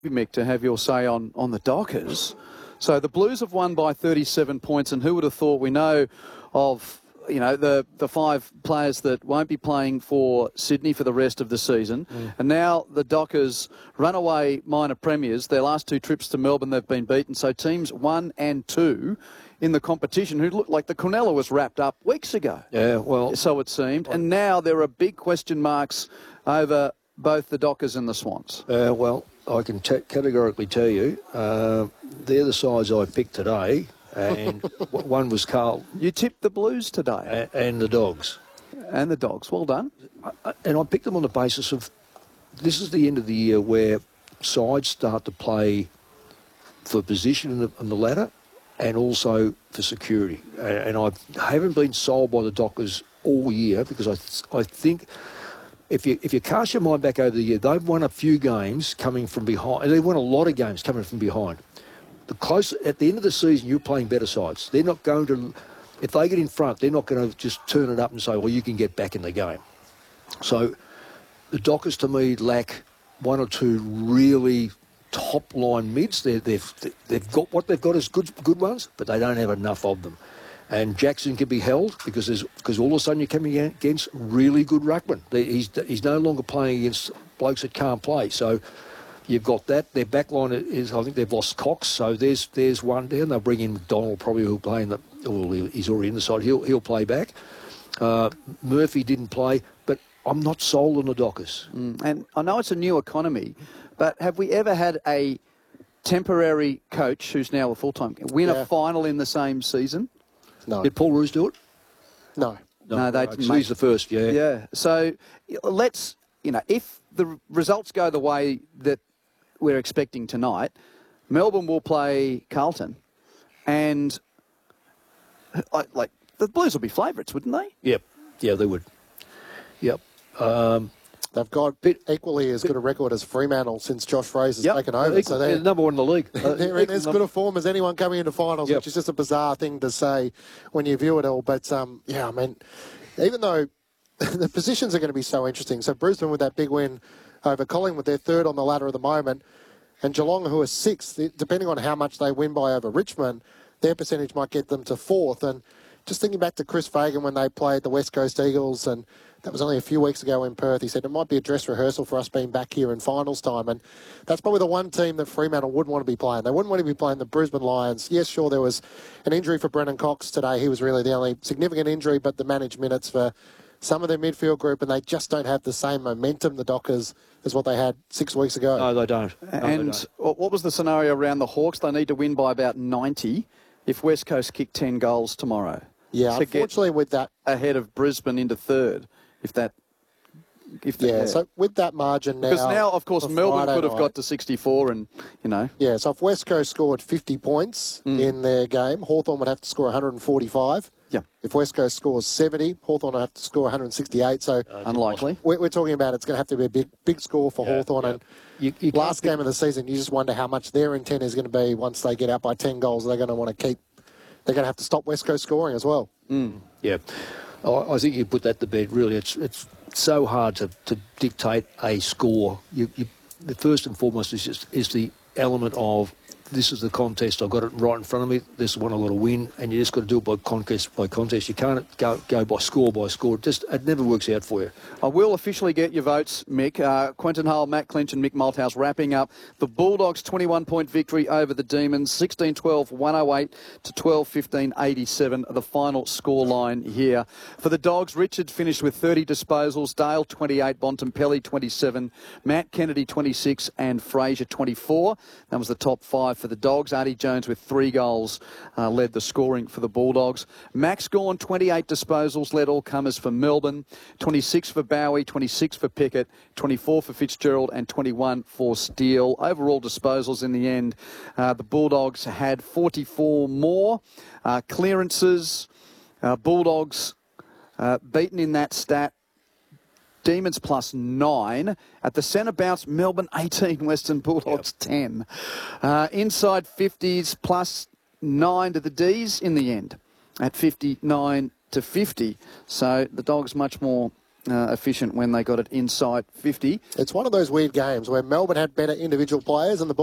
Mick, to have your say on the Dockers. So the Blues have won by 37 points, and who would have thought? We know of, the 5 players that won't be playing for Sydney for the rest of the season. And now the Dockers, runaway minor premiers, their last 2 trips to Melbourne, they've been beaten. So teams 1 and 2 in the competition, who looked like the Cronulla was wrapped up weeks ago. Yeah, well... So it seemed. And now there are big question marks over both the Dockers and the Swans. Well, I can categorically tell you, they're the sides I picked today, and one was Carl. You tipped the Blues today. And the Dogs. And the Dogs, well done. And I picked them on the basis of, this is the end of the year where sides start to play for position on the ladder and also for security. And I haven't been sold by the Dockers all year, because I think... If you cast your mind back over the year, they've won a few games coming from behind, and they've won a lot of games coming from behind. At the end of the season, you're playing better sides. They're not going to, if they get in front, they're not going to just turn it up and say, well, you can get back in the game. So the Dockers, to me, lack 1 or 2 really top-line mids. They've got what they've got as good ones, but they don't have enough of them. And Jackson can be held because all of a sudden you're coming against really good ruckman. He's no longer playing against blokes that can't play. So you've got that. Their back line is, I think they've lost Cox. So there's one down. They'll bring in McDonald probably, who'll play he's already in the side. He'll play back. Murphy didn't play, but I'm not sold on the Dockers. And I know it's a new economy, but have we ever had a temporary coach who's now a full-time win a final in the same season? No. Did Paul Roos do it? No. No, they didn't. He's the first, yeah. Yeah. So let's, if the results go the way that we're expecting tonight, Melbourne will play Carlton, and the Blues will be favourites, wouldn't they? Yep. Yeah, they would. Yep. They've got equally as good a record as Fremantle since Josh Fraser's taken over. So they're number 1 in the league. They're in as good a form as anyone coming into finals, which is just a bizarre thing to say when you view it all. But, even though the positions are going to be so interesting. So Brisbane with that big win over Collingwood, they're 3rd on the ladder at the moment. And Geelong, who are 6th, depending on how much they win by over Richmond, their percentage might get them to 4th. And just thinking back to Chris Fagan when they played the West Coast Eagles, and that was only a few weeks ago in Perth. He said it might be a dress rehearsal for us being back here in finals time. And that's probably the one team that Fremantle wouldn't want to be playing. They wouldn't want to be playing the Brisbane Lions. Yes, sure, there was an injury for Brennan Cox today. He was really the only significant injury, but the managed minutes for some of their midfield group, and they just don't have the same momentum, the Dockers, as what they had 6 weeks ago. No, they don't. What was the scenario around the Hawks? They need to win by about 90 if West Coast kick 10 goals tomorrow. Yeah, unfortunately with that... ahead of Brisbane into 3rd, so with that margin now... Because now, of course, Melbourne could have got to 64 and, Yeah, so if West Coast scored 50 points in their game, Hawthorn would have to score 145. Yeah. If West Coast scores 70, Hawthorn would have to score 168. So unlikely. We're talking about it's going to have to be a big score for Hawthorn. And you last game of the season, you just wonder how much their intent is going to be once they get out by 10 goals. They're going to want to keep... They're going to have to stop West Coast scoring as well. Yeah. I think you put that to bed, really. It's so hard to dictate a score. The first and foremost is the element of, this is the contest. I've got it right in front of me. This is one I've got to win, and you just got to do it by contest. You can't go by score. It never works out for you. I will officially get your votes, Mick. Quentin Hull, Matt Clinch and Mick Malthouse wrapping up the Bulldogs' 21-point victory over the Demons, 16-12, 108 to 12-15, 87, the final scoreline here. For the Dogs, Richard finished with 30 disposals, Dale 28, Bontempelli 27, Matt Kennedy 26 and Fraser 24. That was the top 5 for the Dogs. Artie Jones with 3 goals led the scoring for the Bulldogs. Max Gawn, 28 disposals, led all comers for Melbourne. 26 for Bowie, 26 for Pickett, 24 for Fitzgerald and 21 for Steele. Overall disposals in the end, the Bulldogs had 44 more. Clearances, Bulldogs beaten in that stat. Demons plus 9. At the centre bounce, Melbourne 18, Western Bulldogs 10. Inside 50s plus 9 to the Ds in the end at 59 to 50. So the Dogs much more efficient when they got it inside 50. It's one of those weird games where Melbourne had better individual players and the